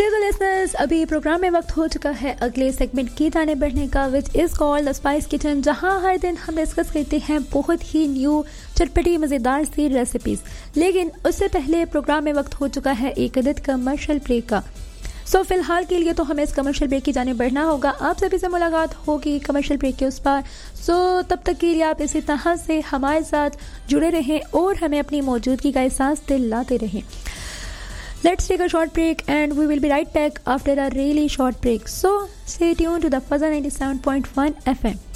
So listeners, अभी programme में वक्त हो चुका है अगले सेगमेंट की जाने बढ़ने का, which is called the spice kitchen, जहां हर दिन हम डिस्कस करते हैं बहुत ही न्यू चटपटी मज़ेदार सी रेसिपीज़। लेकिन उससे पहले प्रोग्राम में वक्त हो चुका है एक अदद कमर्शियल ब्रेक का। सो फिलहाल के लिए तो हमें इस कमर्शियल ब्रेक की जाने बढ़ना होगा। आप सभी से मुलाकात होगी कमर्शियल ब्रेक के उस पार। सो तब तक के लिए आप इसी तरह से हमारे साथ जुड़े रहें और हमें अपनी मौजूदगी का एहसास दिलाते रहें। Let's take a short break and we will be right back after a really short break. So stay tuned to the Fuzzer 97.1 FM.